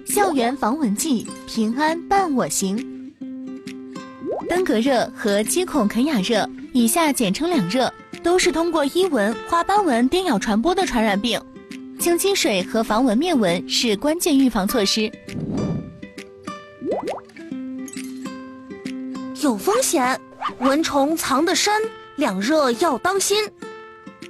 校园防蚊剂，平安伴我行。登革热和鸡孔啃咬热，以下简称两热，都是通过伊蚊、花斑蚊叮咬传播的传染病。清清水和防蚊灭蚊是关键预防措施。 有风险，蚊虫藏得深，两热要当心。